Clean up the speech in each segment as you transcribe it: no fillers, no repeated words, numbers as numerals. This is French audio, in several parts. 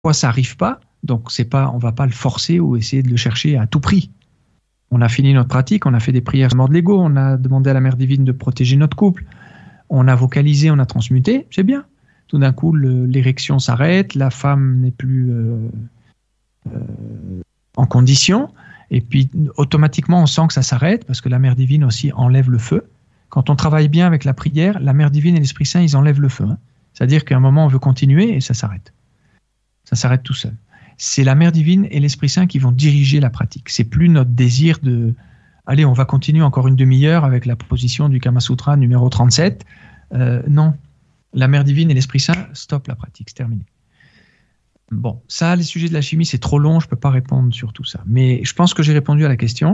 ça n'arrive pas, donc on ne va pas le forcer ou essayer de le chercher à tout prix. On a fini notre pratique, on a fait des prières mort de l'ego, on a demandé à la Mère Divine de protéger notre couple, on a vocalisé, on a transmuté, c'est bien. Tout d'un coup, l'érection s'arrête, la femme n'est plus en condition, et puis automatiquement on sent que ça s'arrête parce que la Mère Divine aussi enlève le feu. Quand on travaille bien avec la prière, la Mère Divine et l'Esprit Saint, ils enlèvent le feu. C'est-à-dire qu'à un moment on veut continuer et ça s'arrête. Ça s'arrête tout seul. C'est la Mère Divine et l'Esprit Saint qui vont diriger la pratique. C'est plus notre désir de allez, on va continuer encore une demi-heure avec la position du Kama Sutra numéro 37. Non, la Mère Divine et l'Esprit Saint stoppent la pratique, c'est terminé. Bon, ça, les sujets de la chimie, c'est trop long, je ne peux pas répondre sur tout ça. Mais je pense que j'ai répondu à la question.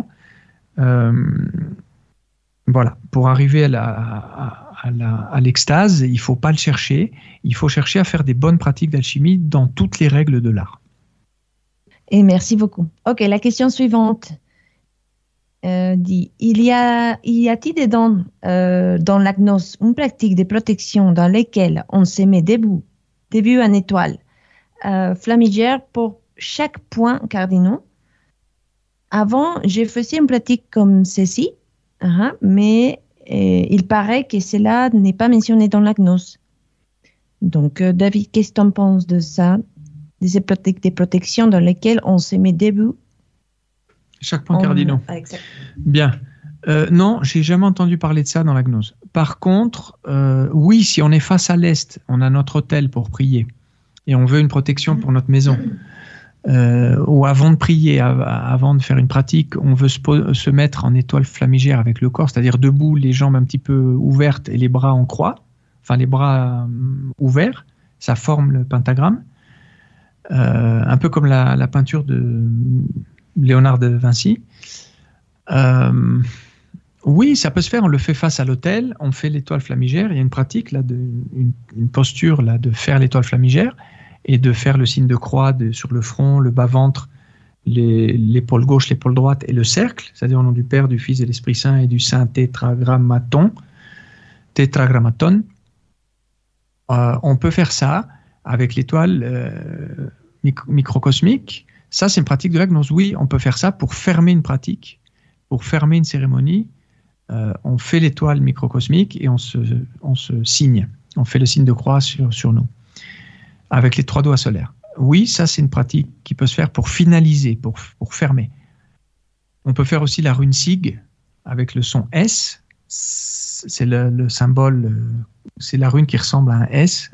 Voilà, pour arriver à l'extase, il ne faut pas le chercher. Il faut chercher à faire des bonnes pratiques d'alchimie dans toutes les règles de l'art. Et merci beaucoup. Ok, la question suivante dit y a-t-il dans la gnose une pratique de protection dans laquelle on se met debout en étoile flamigère pour chaque point cardinal? Avant, je faisais une pratique comme ceci, mais il paraît que cela n'est pas mentionné dans la gnose. Donc, David, qu'est-ce que tu en penses de ça, de ces pratiques de protection dans lesquelles on se met debout? Chaque point cardinal. Bien. Non, j'ai jamais entendu parler de ça dans la gnose. Par contre, oui, si on est face à l'est, on a notre autel pour prier et on veut une protection pour notre maison. Ou avant de prier, avant de faire une pratique, on veut se mettre en étoile flamigère avec le corps, c'est-à-dire debout, les jambes un petit peu ouvertes et les bras en croix, enfin les bras ouverts, ça forme le pentagramme, un peu comme la peinture de Léonard de Vinci. Oui, ça peut se faire, on le fait face à l'autel, on fait l'étoile flamigère, il y a une pratique, là, une posture là, de faire l'étoile flamigère, et de faire le signe de croix sur le front, le bas-ventre, l'épaule gauche, l'épaule droite et le cercle, c'est-à-dire au nom du Père, du Fils et de l'Esprit Saint et du Saint Tétragrammaton. On peut faire ça avec l'étoile microcosmique. Ça, c'est une pratique de la gnose. Oui, on peut faire ça pour fermer une pratique, pour fermer une cérémonie. On fait l'étoile microcosmique et on se signe. On fait le signe de croix sur nous, avec les 3 doigts solaires. Oui, ça, c'est une pratique qui peut se faire pour finaliser, pour fermer. On peut faire aussi la rune Sig avec le son S. C'est le symbole, c'est la rune qui ressemble à un S,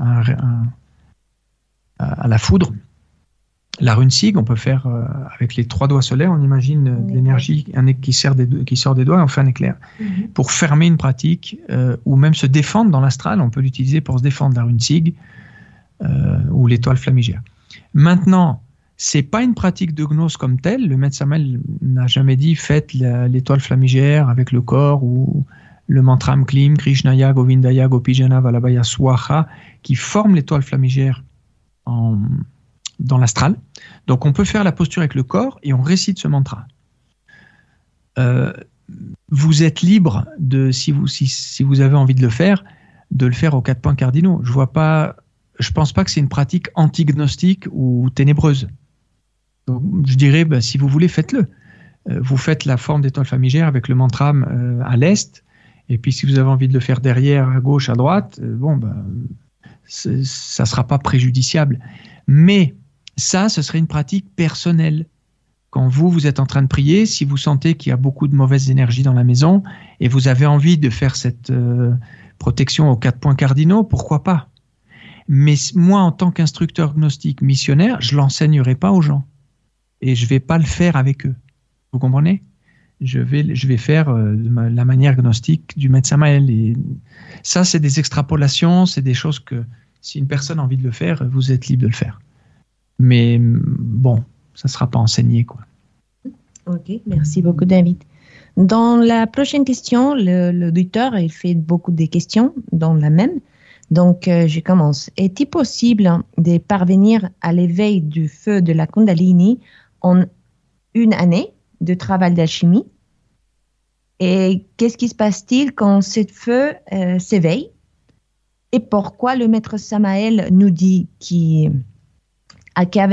à la foudre. La rune Sig, on peut faire avec les 3 doigts solaires, on imagine de l'énergie qui sort des doigts et on fait un éclair. Pour fermer une pratique, ou même se défendre dans l'astral, on peut l'utiliser pour se défendre, la rune Sig, ou l'étoile flamigère. Maintenant, c'est pas une pratique de gnose comme telle. Le maître Samael n'a jamais dit faites l'étoile flamigère avec le corps ou le mantram Klim, Krishnaya, Govindaya, Gopijana, Valabhaya, Swaha, qui forme l'étoile flamigère dans l'astral. Donc on peut faire la posture avec le corps et on récite ce mantra. Vous êtes libre si vous avez envie de le faire aux 4 points cardinaux. Je pense pas que c'est une pratique anti-gnostique ou ténébreuse. Donc, je dirais, si vous voulez, faites-le. Vous faites la forme d'étoile flamigère avec le mantram à l'est, et puis si vous avez envie de le faire derrière, à gauche, à droite, ça sera pas préjudiciable. Mais ça, ce serait une pratique personnelle. Quand vous êtes en train de prier, si vous sentez qu'il y a beaucoup de mauvaises énergies dans la maison, et vous avez envie de faire cette protection aux 4 points cardinaux, pourquoi pas? Mais moi, en tant qu'instructeur gnostique missionnaire, je ne l'enseignerai pas aux gens. Et je ne vais pas le faire avec eux. Vous comprenez? Je vais faire la manière gnostique du maître Samael. Et ça, c'est des extrapolations, c'est des choses que, si une personne a envie de le faire, vous êtes libre de le faire. Mais bon, ça ne sera pas enseigné, quoi. Ok, merci beaucoup, David. Dans la prochaine question, l'auditeur il fait beaucoup de questions dans la même. Donc, je commence. Est-il possible de parvenir à l'éveil du feu de la Kundalini en une année de travail d'alchimie? Et qu'est-ce qui se passe-t-il quand ce feu s'éveille? Et pourquoi le maître Samael nous dit qu'avec